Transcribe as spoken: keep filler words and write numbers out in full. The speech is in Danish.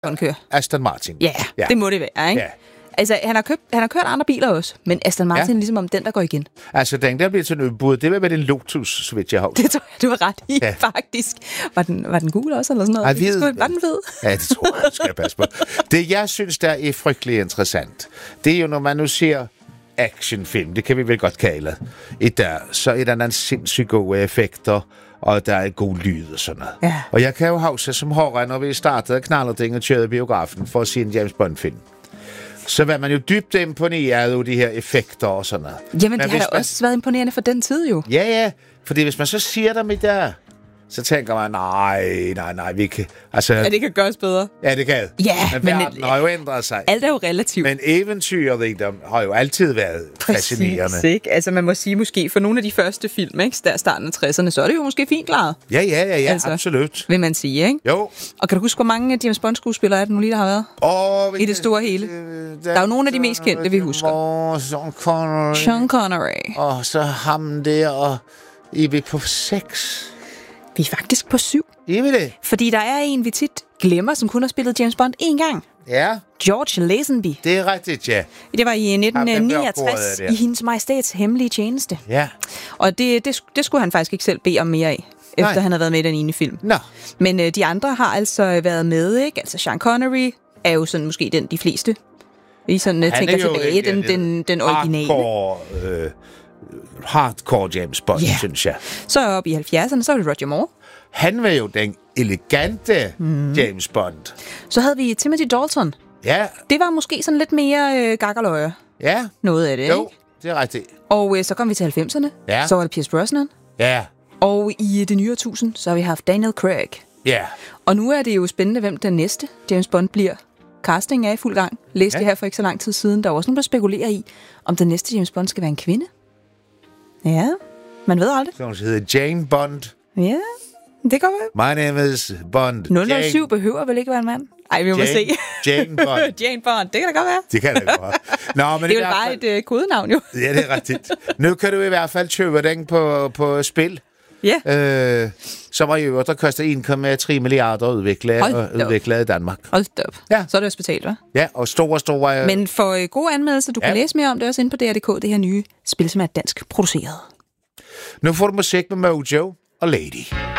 kører. Aston Martin. Ja, ja, det må det være, ikke? Ja. Altså, han har, købt, han har kørt andre biler også, men Aston Martin ja. er ligesom om den, der går igen. Altså, den der bliver til en udbud, det vil være en Lotus, så vidt jeg har. Det tror jeg, du var ret i, ja. faktisk. Var den, var den gul også, eller sådan noget? Ej, ved, var den fed? Ja, det tror jeg, skal jeg passe på. Det, jeg synes, der er frygtelig interessant, det er jo, når man nu ser actionfilm, det kan vi vel godt kalde det, der, så er der nogle sindssygt gode effekter, og der er god lyd og sådan noget. Ja. Og jeg kan jo huske som horror, når vi startede Knallerding og kørte biografen for at se en James Bond-film. Så var man jo dybt imponeret af de her effekter og sådan noget. Jamen, det har da man... også været imponerende for den tid jo. Ja, ja. Fordi hvis man så siger dem i der, så tænker man, nej, nej, nej, vi kan... Altså, ja, det kan gøres bedre. Ja, det kan. Ja, men, men verden har jo ændret sig. Alt er jo relativt. Men eventyret i dem har jo altid været Præcis, fascinerende. Ikke? Altså, man må sige måske, for nogle af de første film, ikke, der starten af tresserne, så er det jo måske fint klaret. Ja, ja, ja, ja altså, absolut. Vil man sige, ikke? Jo. Og kan du huske, hvor mange James Bond-skuespillere er det nu lige, der har været? Oh, I det store hele. Det, der er jo nogle af de mest kendte, vi husker. Sean Connery. Sean Connery. Og så ham der, og I er på seks. Vi er faktisk på syv. Er vi det? Fordi der er en, vi tit glemmer, som kun har spillet James Bond én gang. Ja. George Lazenby. Det er rigtigt, ja. Det var i nitten niogtres i Hendes Majestæts hemmelige tjeneste. Ja. Og det, det, det skulle han faktisk ikke selv bede om mere af, efter Nej. han havde været med i den ene film. Nå. Men øh, de andre har altså været med, ikke? Altså Sean Connery er jo sådan måske den, de fleste. Vi sådan uh, tænker tilbage, ikke, den, den, den originale. Hardcore, øh, hardcore James Bond, yeah. synes jeg. Så op i halvfjerdserne, så var det Roger Moore. Han var jo den elegante mm. James Bond. Så havde vi Timothy Dalton. Ja. Det var måske sådan lidt mere øh, gakkerløjer. Ja. Noget af det, jo, ikke? det er rigtigt. Og øh, så kom vi til halvfemserne. Ja. Så var det Pierce Brosnan. Ja. Og i det nye årtusind, så har vi haft Daniel Craig. Ja. Og nu er det jo spændende, hvem den næste James Bond bliver. Casting er i fuld gang. Læste ja. det her for ikke så lang tid siden. Der var også nogen, der spekulerer i, om den næste James Bond skal være en kvinde. Ja, man ved aldrig. Så hun hedder Jane Bond. Ja, det går vel. My name is Bond. nul nul syv behøver vel ikke være en mand? Ej, vi må Jane, se. Jane Bond. Jane Bond, det kan da godt være. Det kan da godt være. Nå, men det er jo bare fald... et uh, kodenavn, jo. Ja, det er rigtigt. Nu kan du i hvert fald købe den på, på spil. Ja. Øh, som var i øvrigt, der koster en komma tre milliarder at udvikle, og udvikle i Danmark. Hold da op. Ja. Så er det hospital, hva'? Ja, og store, store... Men for uh, gode anmeldelser, du ja. kan læse mere om det også inde på D R punktum D K, det her nye spil, som er dansk produceret. Nu får du musik med Mojo og Lady.